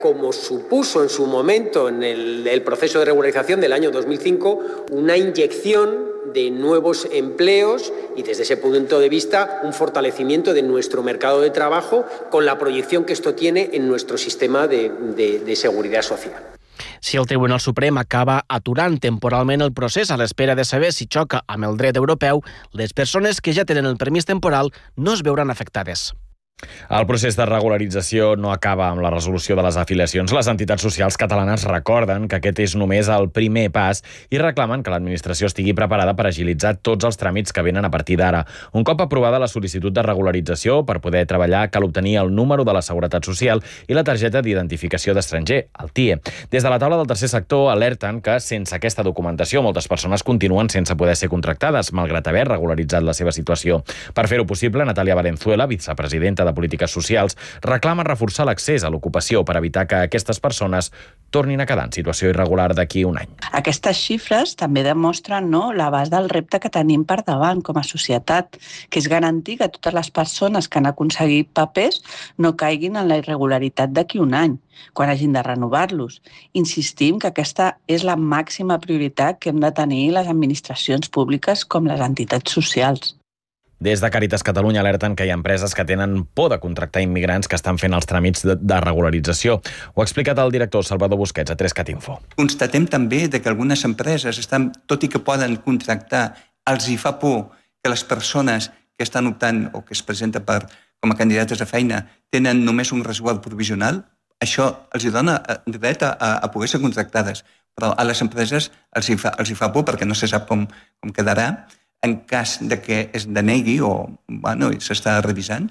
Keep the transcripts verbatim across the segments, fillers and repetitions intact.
como supuso en su momento en el, el proceso de regularización del año dos mil cinco, una inyección de nuevos empleos y desde ese punto de vista un fortalecimiento de nuestro mercado de trabajo con la proyección que esto tiene en nuestro sistema de, de, de seguridad social. Si el Tribunal Suprem acaba aturant temporalment el procés a l'espera de saber si xoca amb el dret europeu, les persones que ja tenen el permís temporal no es veuran afectades. El procés de regularització no acaba amb la resolució de les afiliacions. Les entitats socials catalanes recorden que aquest és només el primer pas i reclamen que l'administració estigui preparada per agilitzar tots els tràmits que venen a partir d'ara. Un cop aprovada la sol·licitud de regularització, per poder treballar cal obtenir el número de la Seguretat Social i la targeta d'identificació d'estranger, el T I E. Des de la taula del tercer sector alerten que sense aquesta documentació moltes persones continuen sense poder ser contractades, malgrat haver regularitzat la seva situació. Per fer-ho possible, Natàlia Valenzuela, vicepresidenta de Polítiques Socials, reclama reforçar l'accés a l'ocupació per evitar que aquestes persones tornin a quedar en situació irregular d'aquí un any. Aquestes xifres també demostren, no, l'abast del repte que tenim per davant com a societat, que és garantir que totes les persones que han aconseguit papers no caiguin en la irregularitat d'aquí un any, quan hagin de renovar-los. Insistim que aquesta és la màxima prioritat que hem de tenir les administracions públiques com les entitats socials. Des de Càritas Catalunya alerten que hi ha empreses que tenen por de contractar immigrants que estan fent els tràmits de, de regularització. Ho ha explicat el director Salvador Busquets a tres cat info. Constatem també de que algunes empreses, estan, tot i que poden contractar, els hi fa por que les persones que estan optant o que es presenten per, com a candidates a feina tenen només un resguard provisional. Això els hi dona dret a, a poder ser contractades. Però a les empreses els hi fa, els hi fa por perquè no se sap com, com quedarà. En cas de que es denegui o bueno, s'està revisant.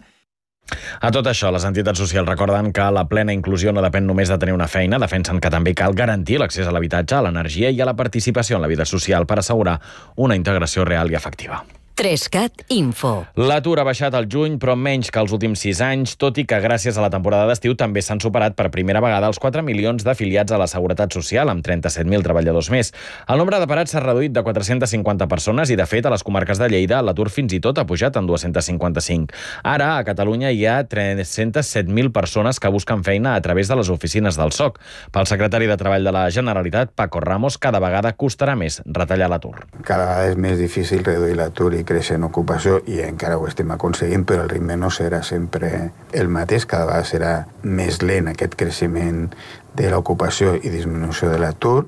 A tot això, les entitats socials recorden que la plena inclusió no depèn només de tenir una feina, defensen que també cal garantir l'accés a l'habitatge, a l'energia i a la participació en la vida social per assegurar una integració real i efectiva. tres cat info. L'atur ha baixat al juny, però menys que els últims sis anys, tot i que gràcies a la temporada d'estiu també s'han superat per primera vegada els quatre milions d'afiliats a la Seguretat Social, amb trenta-set mil treballadors més. El nombre de parats s'ha reduït de quatre-centes cinquanta persones i, de fet, a les comarques de Lleida l'atur fins i tot ha pujat en dos-centes cinquanta-cinc. Ara, a Catalunya hi ha tres-centes set mil persones que busquen feina a través de les oficines del S O C. Pel secretari de Treball de la Generalitat, Paco Ramos, cada vegada costarà més retallar l'atur. Cada vegada és més difícil reduir l'atur i créixer en ocupació i encara ho estem aconseguint, però el ritme no serà sempre el mateix, cada vegada serà més lent aquest creixement de l'ocupació i disminució de l'atur.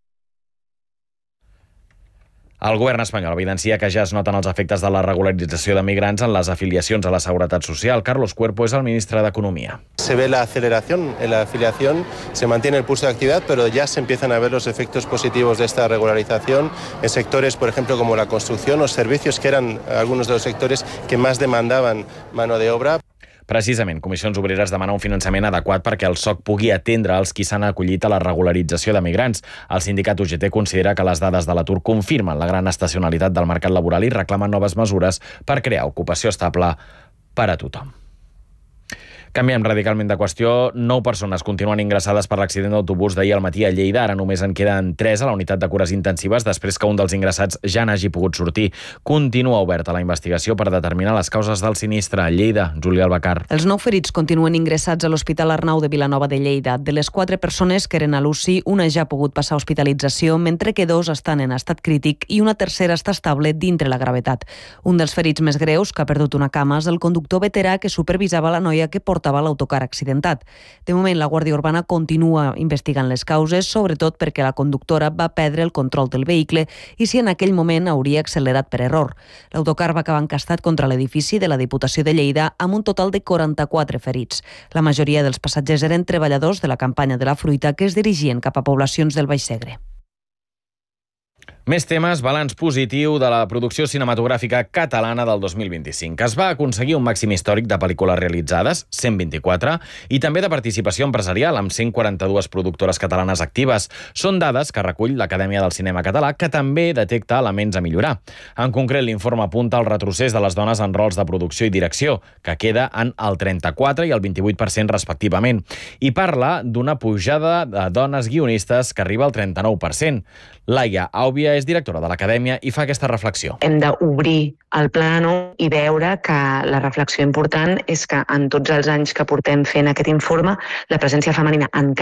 El govern espanyol evidencia que ja es noten els efectes de la regularització de migrants en les afiliacions a la Seguretat Social. Carlos Cuerpo és el ministre d'Economía. Se ve la aceleración en la afiliación, se mantiene el pulso de actividad, pero ya se empiezan a ver los efectos positivos de esta regularización en sectores, por ejemplo, como la construcción o servicios, que eran algunos de los sectores que más demandaban mano de obra. Precisament, Comissions Obreres demana un finançament adequat perquè el S O C pugui atendre els qui s'han acollit a la regularització de migrants. El sindicat U G T considera que les dades de l'atur confirmen la gran estacionalitat del mercat laboral i reclama noves mesures per crear ocupació estable per a tothom. Canviem radicalment de qüestió. Nou persones continuen ingressades per l'accident d'autobús d'ahir al matí a Lleida. Ara només en queden tres a la unitat de cures intensives després que un dels ingressats ja n'hagi pogut sortir. Continua oberta la investigació per determinar les causes del sinistre. A Lleida, Júlia Albacar. Els nou ferits continuen ingressats a l'Hospital Arnau de Vilanova de Lleida. De les quatre persones que eren a l'U C I, una ja ha pogut passar a hospitalització, mentre que dos estan en estat crític i una tercera està estable dintre la gravetat. Un dels ferits més greus, que ha perdut una cama, és el conductor veterà que supervisava la noia que portava l'autocar accidentat. De moment, la Guàrdia Urbana continua investigant les causes, sobretot perquè la conductora va perdre el control del vehicle i si en aquell moment hauria accelerat per error. L'autocar va acabar encastat contra l'edifici de la Diputació de Lleida amb un total de quaranta-quatre ferits. La majoria dels passatgers eren treballadors de la campanya de la fruita que es dirigien cap a poblacions del Baix Segre. Més temes, balanç positiu de la producció cinematogràfica catalana del dos mil vint-i-cinc. Es va aconseguir un màxim històric de pel·lícules realitzades, cent vint-i-quatre, i també de participació empresarial, amb cent quaranta-dues productores catalanes actives. Són dades que recull l'Acadèmia del Cinema Català, que també detecta elements a millorar. En concret, l'informe apunta al retrocés de les dones en rols de producció i direcció, que queda en el trenta-quatre i el vint-i-vuit per cent respectivament, i parla d'una pujada de dones guionistes que arriba al trenta-nou per cent. Laia Àubia Núria és directora de l'Acadèmia i fa aquesta reflexió. Hem d'obrir el plano i veure que la reflexió important és que en tots els anys que portem fent aquest informe, la presència femenina en